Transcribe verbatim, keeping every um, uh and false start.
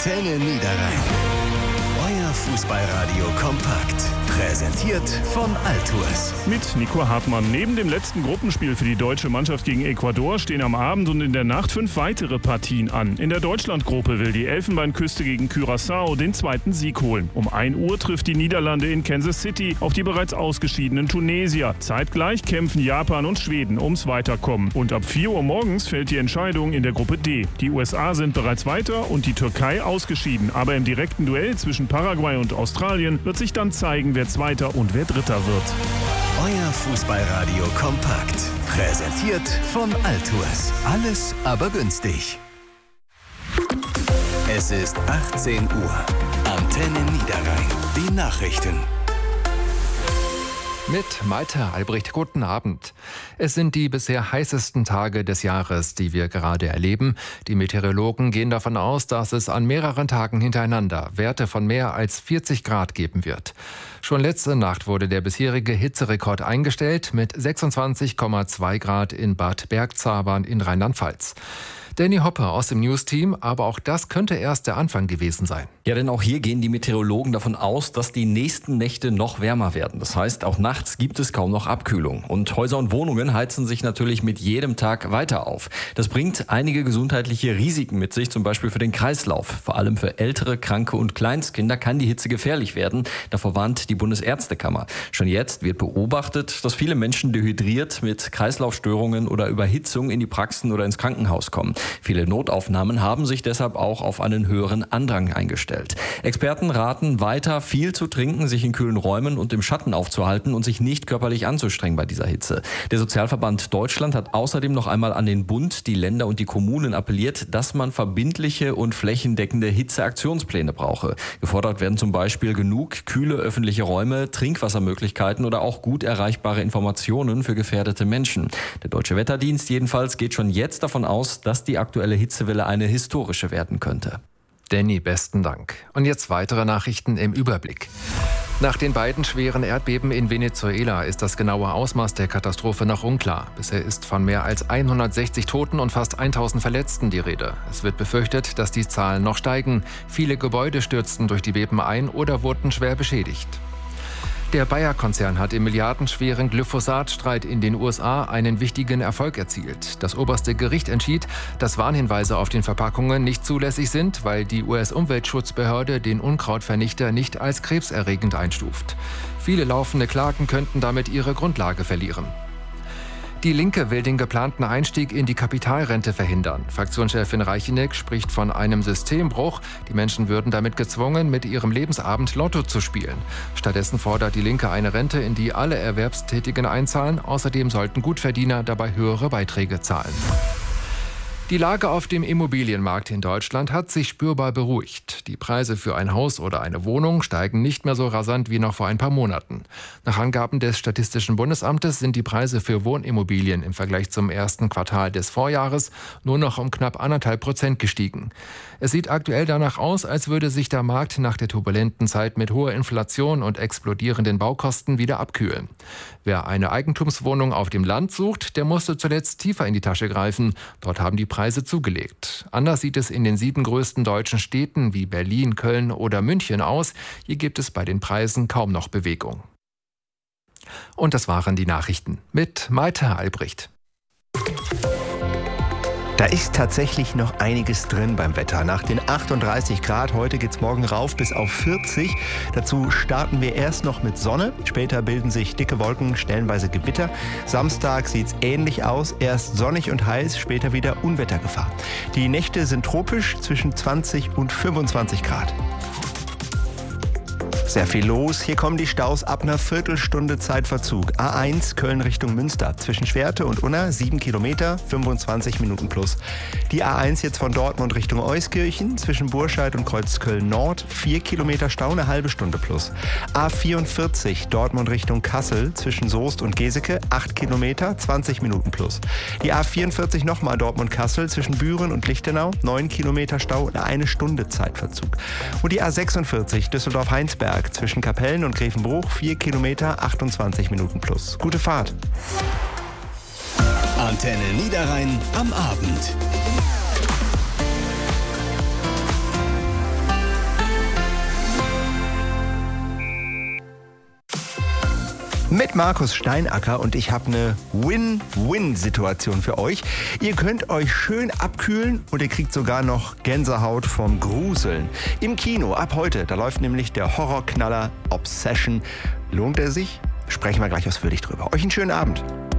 Antenne Niederrhein. Euer Fußballradio kompakt. Präsentiert von Altours. Mit Nico Hartmann. Neben dem letzten Gruppenspiel für die deutsche Mannschaft gegen Ecuador stehen am Abend und in der Nacht fünf weitere Partien an. In der Deutschlandgruppe will die Elfenbeinküste gegen Curaçao den zweiten Sieg holen. Um ein Uhr trifft die Niederlande in Kansas City auf die bereits ausgeschiedenen Tunesier. Zeitgleich kämpfen Japan und Schweden ums Weiterkommen. Und ab vier Uhr morgens fällt die Entscheidung in der Gruppe D. Die U S A sind bereits weiter und die Türkei ausgeschieden. Aber im direkten Duell zwischen Paraguay und Australien wird sich dann zeigen, wer Zweiter und wer Dritter wird. Euer Fußballradio kompakt. Präsentiert von Altours. Alles aber günstig. Es ist achtzehn Uhr. Antenne Niederrhein. Die Nachrichten. Mit Malte Albrecht, guten Abend. Es sind die bisher heißesten Tage des Jahres, die wir gerade erleben. Die Meteorologen gehen davon aus, dass es an mehreren Tagen hintereinander Werte von mehr als vierzig Grad geben wird. Schon letzte Nacht wurde der bisherige Hitzerekord eingestellt mit sechsundzwanzig Komma zwei Grad in Bad Bergzabern in Rheinland-Pfalz. Danny Hopper aus dem News-Team, aber auch das könnte erst der Anfang gewesen sein. Ja, denn auch hier gehen die Meteorologen davon aus, dass die nächsten Nächte noch wärmer werden. Das heißt, auch nachts gibt es kaum noch Abkühlung. Und Häuser und Wohnungen heizen sich natürlich mit jedem Tag weiter auf. Das bringt einige gesundheitliche Risiken mit sich, zum Beispiel für den Kreislauf. Vor allem für ältere, Kranke und Kleinstkinder kann die Hitze gefährlich werden. Davor warnt die Bundesärztekammer. Schon jetzt wird beobachtet, dass viele Menschen dehydriert mit Kreislaufstörungen oder Überhitzung in die Praxen oder ins Krankenhaus kommen. Viele Notaufnahmen haben sich deshalb auch auf einen höheren Andrang eingestellt. Experten raten weiter, viel zu trinken, sich in kühlen Räumen und im Schatten aufzuhalten und sich nicht körperlich anzustrengen bei dieser Hitze. Der Sozialverband Deutschland hat außerdem noch einmal an den Bund, die Länder und die Kommunen appelliert, dass man verbindliche und flächendeckende Hitzeaktionspläne brauche. Gefordert werden zum Beispiel genug kühle öffentliche Räume, Trinkwassermöglichkeiten oder auch gut erreichbare Informationen für gefährdete Menschen. Der Deutsche Wetterdienst jedenfalls geht schon jetzt davon aus, dass die Die aktuelle Hitzewelle eine historische werden könnte. Danny, besten Dank. Und jetzt weitere Nachrichten im Überblick. Nach den beiden schweren Erdbeben in Venezuela ist das genaue Ausmaß der Katastrophe noch unklar. Bisher ist von mehr als hundertsechzig Toten und fast tausend Verletzten die Rede. Es wird befürchtet, dass die Zahlen noch steigen. Viele Gebäude stürzten durch die Beben ein oder wurden schwer beschädigt. Der Bayer-Konzern hat im milliardenschweren Glyphosat-Streit in den U S A einen wichtigen Erfolg erzielt. Das oberste Gericht entschied, dass Warnhinweise auf den Verpackungen nicht zulässig sind, weil die U S-Umweltschutzbehörde den Unkrautvernichter nicht als krebserregend einstuft. Viele laufende Klagen könnten damit ihre Grundlage verlieren. Die Linke will den geplanten Einstieg in die Kapitalrente verhindern. Fraktionschefin Reicheneck spricht von einem Systembruch. Die Menschen würden damit gezwungen, mit ihrem Lebensabend Lotto zu spielen. Stattdessen fordert die Linke eine Rente, in die alle Erwerbstätigen einzahlen. Außerdem sollten Gutverdiener dabei höhere Beiträge zahlen. Die Lage auf dem Immobilienmarkt in Deutschland hat sich spürbar beruhigt. Die Preise für ein Haus oder eine Wohnung steigen nicht mehr so rasant wie noch vor ein paar Monaten. Nach Angaben des Statistischen Bundesamtes sind die Preise für Wohnimmobilien im Vergleich zum ersten Quartal des Vorjahres nur noch um knapp anderthalb Prozent gestiegen. Es sieht aktuell danach aus, als würde sich der Markt nach der turbulenten Zeit mit hoher Inflation und explodierenden Baukosten wieder abkühlen. Wer eine Eigentumswohnung auf dem Land sucht, der musste zuletzt tiefer in die Tasche greifen. Dort haben die Preise zugelegt. Anders sieht es in den sieben größten deutschen Städten wie Berlin, Köln oder München aus. Hier gibt es bei den Preisen kaum noch Bewegung. Und das waren die Nachrichten mit Malte Albrecht. Da ist tatsächlich noch einiges drin beim Wetter. Nach den achtunddreißig Grad, heute geht's morgen rauf bis auf vierzig. Dazu starten wir erst noch mit Sonne. Später bilden sich dicke Wolken, stellenweise Gewitter. Samstag sieht's ähnlich aus. Erst sonnig und heiß, später wieder Unwettergefahr. Die Nächte sind tropisch, zwischen zwanzig und fünfundzwanzig Grad. Sehr viel los. Hier kommen die Staus ab einer Viertelstunde Zeitverzug. A eins Köln Richtung Münster. Zwischen Schwerte und Unna sieben Kilometer, fünfundzwanzig Minuten plus. Die A eins jetzt von Dortmund Richtung Euskirchen. Zwischen Burscheid und Kreuzköln Nord vier Kilometer Stau, eine halbe Stunde plus. A vierundvierzig Dortmund Richtung Kassel. Zwischen Soest und Geseke acht Kilometer, zwanzig Minuten plus. Die A vierundvierzig nochmal Dortmund-Kassel. Zwischen Büren und Lichtenau neun Kilometer Stau, eine Stunde Zeitverzug. Und die A sechsundvierzig Düsseldorf-Heinsberg. Zwischen Kapellen und Grevenbruch vier Kilometer, achtundzwanzig Minuten plus. Gute Fahrt. Antenne Niederrhein am Abend. mit Markus Steinacker und ich habe eine Win-Win-Situation für euch. Ihr könnt euch schön abkühlen und ihr kriegt sogar noch Gänsehaut vom Gruseln. Im Kino ab heute, da läuft nämlich der Horrorknaller Obsession. Lohnt er sich? Sprechen wir gleich ausführlich drüber. Euch einen schönen Abend.